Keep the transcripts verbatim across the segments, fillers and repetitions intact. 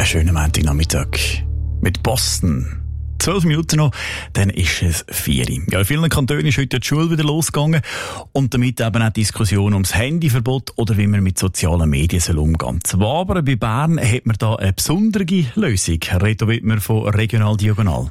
schönen Montagnachmittag mit Boston. Zwölf Minuten noch, dann ist es vier. Ja, in vielen Kantonen ist heute die Schule wieder losgegangen und damit eben auch die Diskussion ums Handyverbot oder wie man mit sozialen Medien soll umgehen soll. Zwar aber bei Bern hat man da eine besondere Lösung. Reto Wittmer von Regional Diagonal.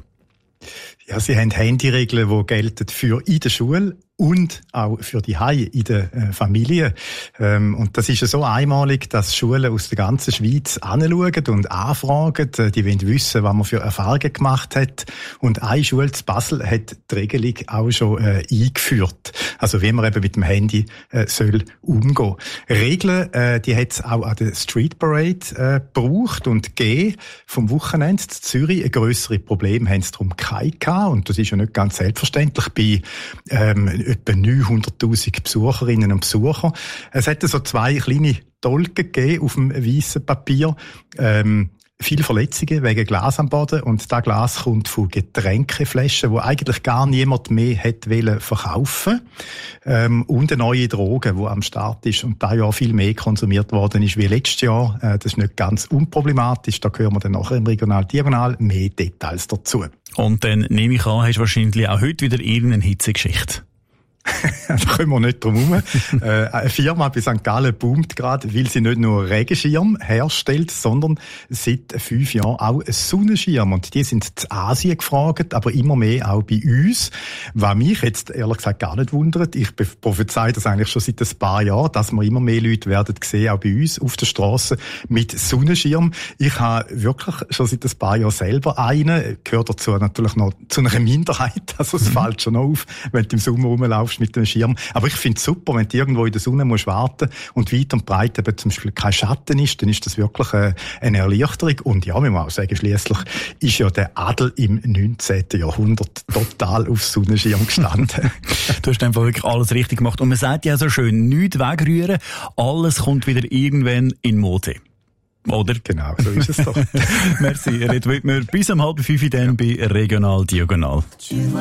Ja, sie haben Handyregeln, die gelten für in der Schule und auch für die Heime in der äh, Familie. Ähm, und das ist ja so einmalig, dass Schulen aus der ganzen Schweiz anschauen und anfragen. Die wollen wissen, was man für Erfahrungen gemacht hat. Und eine Schule zu Basel hat die Regelung auch schon äh, eingeführt. Also wie man eben mit dem Handy äh, soll umgehen. Regeln, äh, die hat es auch an der Street Parade äh, gebraucht und gegeben vom Wochenende in Zürich. Ein grössere Problem haben sie darum keine gehabt. Und das ist ja nicht ganz selbstverständlich bei ähm, etwa neunhunderttausend Besucherinnen und Besucher. Es hat so zwei kleine Dolken gegeben auf dem weißen Papier. Ähm, viele Verletzungen wegen Glas am Boden. Und das Glas kommt von Getränkeflaschen, die eigentlich gar niemand mehr hätte verkaufen ähm, und eine neue Droge, die am Start ist und da ja viel mehr konsumiert worden ist wie letztes Jahr. Äh, das ist nicht ganz unproblematisch. Da hören wir dann nachher im Regional Diagonal mehr Details dazu. Und dann nehme ich an, hast du wahrscheinlich auch heute wieder irgendeine Hitzegeschichte. Da kommen wir nicht drum herum. äh, eine Firma bei Sankt Gallen boomt gerade, weil sie nicht nur Regenschirm herstellt, sondern seit fünf Jahren auch einen Sonnenschirm. Und die sind in Asien gefragt, aber immer mehr auch bei uns. Was mich jetzt ehrlich gesagt gar nicht wundert. Ich prophezei das eigentlich schon seit ein paar Jahren, dass wir immer mehr Leute werden sehen, auch bei uns auf der Straße mit Sonnenschirm. Ich habe wirklich schon seit ein paar Jahren selber einen. Gehört dazu natürlich noch zu einer Minderheit. Also es mhm. fällt schon auf, wenn du im Sommer rumlaufst mit dem Schirm. Aber ich finde es super, wenn du irgendwo in der Sonne musst warten und weit und breit eben zum Beispiel kein Schatten ist, dann ist das wirklich eine, eine Erleichterung. Und ja, wir müssen auch sagen, schliesslich ist ja der Adel im neunzehnten Jahrhundert total auf Sonnenschirm gestanden. Du hast einfach wirklich alles richtig gemacht. Und man sagt ja so schön, nichts wegrühren, alles kommt wieder irgendwann in Mode. Oder? Genau, so ist es doch. Merci, Reto Wittmer. Bis um halb fünf dann bei Regional Diagonal.